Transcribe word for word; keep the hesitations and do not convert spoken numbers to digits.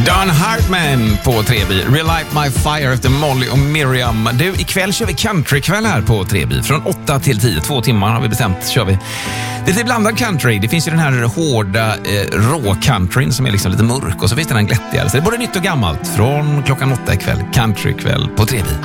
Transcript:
Don Hartman på Treby. Relight My Fire efter Molly och Miriam. Du, ikväll kör vi countrykväll här på Treby. Från åtta till tio. Två timmar har vi bestämt kör vi. Det är lite blandad country. Det finns ju den här hårda eh, rå-countryn som är liksom lite mörk. Och så finns det den glättigare. Så det är både nytt och gammalt. Från klockan åtta ikväll. Countrykväll på Treby.